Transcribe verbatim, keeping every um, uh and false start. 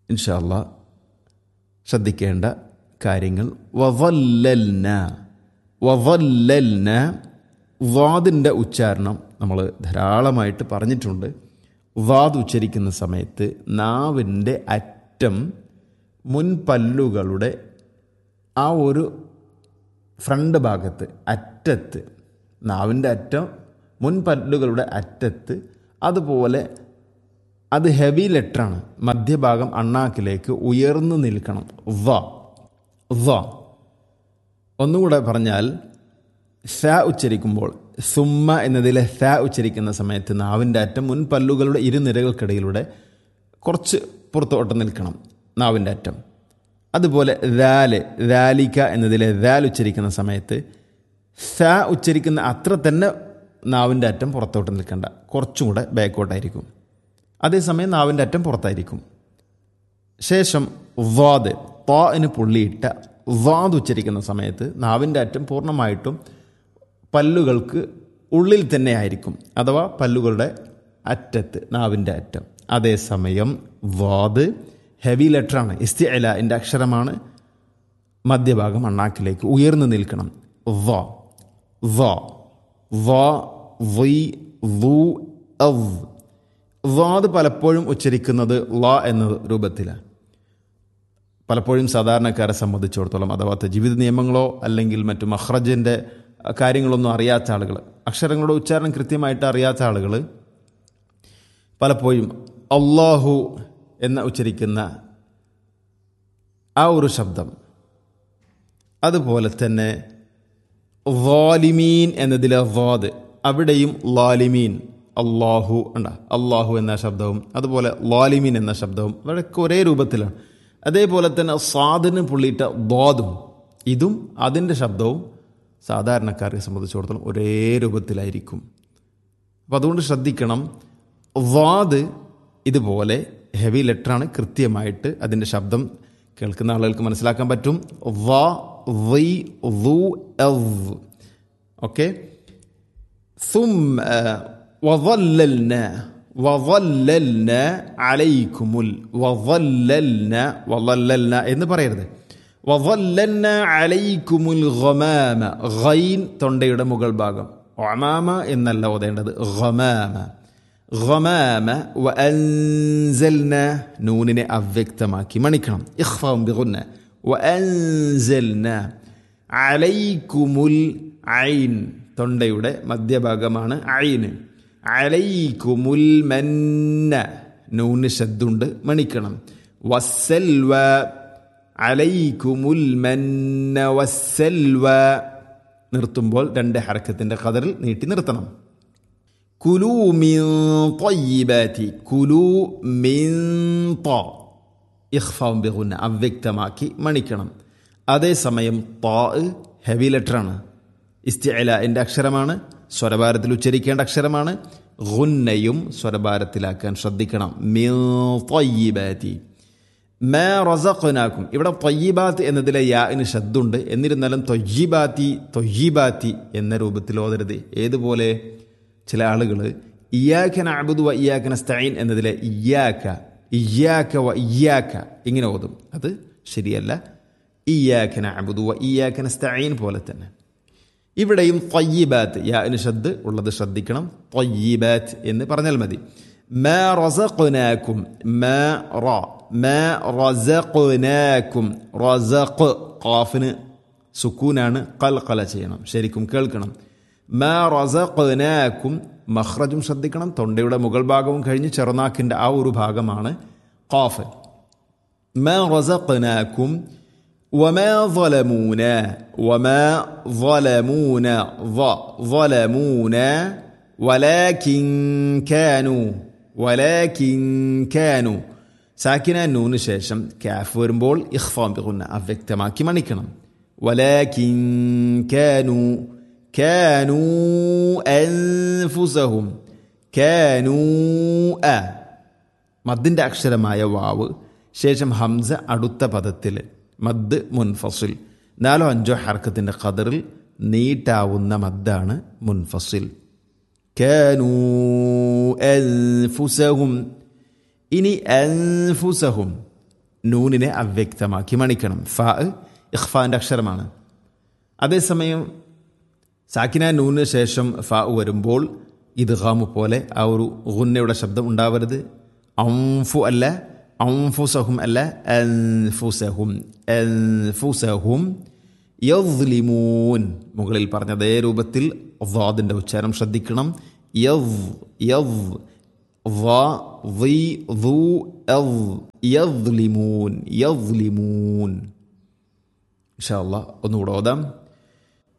ഇൻഷാ അല്ലാഹ് ശ്രദ്ധിക്കേണ്ട കാര്യങ്ങൾ. വദല്ലൽന വദല്ലൽന വാദിൻ്റെ ഉച്ചാരണം നമ്മൾ ധാരാളമായിട്ട് പറഞ്ഞിട്ടുണ്ട്. വാദ് ഉച്ചരിക്കുന്ന സമയത്ത് നാവിൻ്റെ അറ്റം മുൻപല്ലുകളുടെ ആ ഒരു ഫ്രണ്ട് ഭാഗത്ത് അറ്റത്ത്, നാവിൻ്റെ അറ്റം മുൻപല്ലുകളുടെ അറ്റത്ത്, അതുപോലെ അത് ഹെവി ലെറ്ററാണ്, മധ്യഭാഗം അണ്ണാക്കിലേക്ക് ഉയർന്നു നിൽക്കണം. വ വ ഒന്നുകൂടെ പറഞ്ഞാൽ സ ഉച്ചരിക്കുമ്പോൾ സുമ്മ എന്നതിലെ സ ഉച്ചരിക്കുന്ന സമയത്ത് നാവിൻ്റെ അറ്റം മുൻപല്ലുകളുടെ ഇരുനിരകൾക്കിടയിലൂടെ കുറച്ച് പുറത്തോട്ട് നിൽക്കണം, നാവിൻ്റെ അറ്റം. അതുപോലെ ദാല് ദാലിക എന്നതിലെ ദാൽ ഉച്ചരിക്കുന്ന സമയത്ത് സ ഉച്ചരിക്കുന്ന അത്ര തന്നെ നാവിൻ്റെ അറ്റം പുറത്തോട്ട് നിൽക്കേണ്ട, കുറച്ചും കൂടെ ബാക്കോട്ടായിരിക്കും. അതേസമയം നാവിൻ്റെ അറ്റം പുറത്തായിരിക്കും. ശേഷം വാദ് ത്വാന് പുള്ളിയിട്ട വാദ് ഉച്ചരിക്കുന്ന സമയത്ത് നാവിൻ്റെ അറ്റം പൂർണ്ണമായിട്ടും പല്ലുകൾക്ക് ഉള്ളിൽ തന്നെ ആയിരിക്കും, അഥവാ പല്ലുകളുടെ അറ്റത്ത് നാവിൻ്റെ അറ്റം. അതേസമയം വാദ് ഹെവി ലെറ്ററാണ്, ഇസ്തിഅലാഇൻ്റെ അക്ഷരമാണ്, മധ്യഭാഗം അണ്ണാക്കിലേക്ക് ഉയർന്നു നിൽക്കണം. വ വ വ വി വു അവ്. വാദ് പലപ്പോഴും ഉച്ചരിക്കുന്നത് ല എന്ന രൂപത്തിലാണ്. പലപ്പോഴും സാധാരണക്കാരെ സംബന്ധിച്ചിടത്തോളം, അഥവാ തജ്വീദ് നിയമങ്ങളോ അല്ലെങ്കിൽ മറ്റു മഖ്റജിൻ്റെ കാര്യങ്ങളൊന്നും അറിയാത്ത ആളുകൾ, അക്ഷരങ്ങളുടെ ഉച്ചാരണം കൃത്യമായിട്ട് അറിയാത്ത ആളുകൾ പലപ്പോഴും അല്ലാഹു എന്ന ഉച്ചരിക്കുന്ന ആ ഒരു ശബ്ദം, അതുപോലെ തന്നെ ളാലിമീൻ എന്നതിലെ വാദ്, അവിടെയും ലാലിമീൻ അള്ളാഹു ഉണ്ട അള്ളാഹു എന്ന ശബ്ദവും അതുപോലെ ലാലിമീൻ എന്ന ശബ്ദവും അവിടെയൊക്കെ ഒരേ രൂപത്തിലാണ്. അതേപോലെ തന്നെ സാദിന് പുള്ളിയിട്ട ദ്വാദും, ഇതും അതിൻ്റെ ശബ്ദവും സാധാരണക്കാരെ സംബന്ധിച്ചിടത്തോളം ഒരേ രൂപത്തിലായിരിക്കും. അപ്പം അതുകൊണ്ട് ശ്രദ്ധിക്കണം. വാദ് ഇതുപോലെ ഹെവി ലെറ്ററാണ്, കൃത്യമായിട്ട് അതിൻ്റെ ശബ്ദം കേൾക്കുന്ന ആളുകൾക്ക് മനസ്സിലാക്കാൻ പറ്റും. വ വി വു അവ്. ഓക്കെ. ثم وظللنا وظللنا عليكم وظللنا وظللنا എന്ന് പറയരുത്. وظللنا عليكم الغمام. ഗൈൻ തൊണ്ടയുടെ മുകൾ ഭാഗം, ഗമാമ എന്നല്ല ഓതേണ്ടത്, ഗമാമ ഗമാമ. വഅൻസൽനാ നൂനിനെ അവ്യക്തമാക്കി മണിക്കണം, ഇഖ്ഫാഉം ബിഗുന്ന. വഅൻസൽനാ അലൈക്കുമുൽ ഐൻ, തൊണ്ടയുടെ മധ്യഭാഗമാണ് ഐന്. അലൈക്കുമുൽ മന്ന, നൂന് ശദ്ദുണ്ട് മണിക്കണം. വസ്സൽവ അലൈക്കുമുൽ മന്ന വസ്സൽവ. നിർത്തുമ്പോൾ രണ്ട് ഹർക്കത്തിൻ്റെ ഖദറിൽ നീട്ടി നിർത്തണം. കുലൂ മിൻ ത്വയ്യിബാതി, കുലൂ മിൻ ത, ഇഖ്ഫാഉം ബിഗുന്ന അവ്യക്തമാക്കി മണിക്കണം. അതേസമയം ത ഹെവി ലെറ്ററാണ്, ഇസ്തിഅലാഇൻ്റെ അക്ഷരമാണ്, സ്വരഭാരത്തിൽ ഉച്ചരിക്കേണ്ട അക്ഷരമാണ്. ഗുന്നയും സ്വരഭാരത്തിലാക്കാൻ ശ്രദ്ധിക്കണം. മിൻ ത്വയ്യിബാതി മാ റസഖ്നാകും. ഇവിടെ ത്വയ്യിബാത്ത് എന്നതിലെ യാഇന് ശദ്ദുണ്ട്, എന്നിരുന്നാലും ത്വയ്യിബാത്തി ത്വയ്യിബാത്തി എന്ന രൂപത്തിൽ ഓതരുത്. ഏതുപോലെ ചില ആളുകൾ ഇയ്യാക നഅ്ബുദു വ ഇയ്യാക നസ്തഈൻ എന്നതിലെ ഇയ്യാക ഇയ്യാക വ ഇയ്യാക ഇങ്ങനെ ഓതും, അത് ശരിയല്ല. ഇയ്യാക നഅ്ബുദു വ ഇയ്യാക നസ്തഈൻ പോലെ തന്നെ ഇവിടെയും ത്വയ്യിബാത്ത് യാഇന് ശദ്ദ് ഉള്ളത് ശ്രദ്ധിക്കണം. ത്വയ്യിബാത്ത് എന്ന് പറഞ്ഞാൽ മതി. മാ റസഖ്നാകും, മാ റ മാ റസഖ്നാകും. റസഖ് ഖാഫിന് സുക്കൂനാണ്, ഖൽഖല ചെയ്യണം, ശരിക്കും കേൾക്കണം. മാ റസഖ്നാകും, മഖ്റജും ശ്രദ്ധിക്കണം. തൊണ്ടയുടെ മുകൾ ഭാഗവും കഴിഞ്ഞ് ചെറുനാക്കിൻ്റെ ആ ഒരു ഭാഗമാണ് ഖാഫ്. മാ റസഖ്നാകും وما ظلمونا وما ظلمونا ظلمونا ولكن كانوا ولكن كانوا. സാക്കിന നൂന് ശേഷം കാഫ് വരുമ്പോൾ ഇഖ്ഫാഉം ബിഗുന്ന അവ്യക്തമാക്കി മണിക്കണം. ولكن كانوا كانوا أنفسهم كانوا أ. മദ്ദിൻ്റെ അക്ഷരമായ വാവ് ശേഷം ഹംസ അടുത്ത പദത്തിൽ മദ് മുൻഫസിൽ, നാലോ അഞ്ചോ ഹർക്കത്തിൻ്റെ ഖദറിൽ നീട്ടാവുന്ന മദ്ദാണ് മുൻഫസിൽ. കാനൂ അൻഫുസഹും. ഇനി അൻഫുസഹും നൂനിനെ അവ്യക്തമാക്കി മണിക്കണം. ഫ ഇഖ്ഫാൻ്റെ അക്ഷരമാണ്. അതേസമയം സാക്കിന നൂനിന് ശേഷം ഫ വരുമ്പോൾ ഇദ്ഗാമ് പോലെ ആ ഒരു ഗുന്നയുടെ ശബ്ദം ഉണ്ടാവരുത്. അംഫു അല്ല, അംഫുസഹും അല്ല, അൻഫുസഹും അൻഫുസഹും യദ്ലിമൂൻ. മുകളിൽ പറഞ്ഞ അതേ രൂപത്തിൽ ളാദിൻ്റെ ഉച്ചാരണം ശ്രദ്ധിക്കണം. യദ് യദ് ള ളി ളു അദ് യദ്ലിമൂൻ യദ്ലിമൂൻ. ഇൻഷാ അല്ലാഹ് ഒന്നുകൂടെ ഓതാം.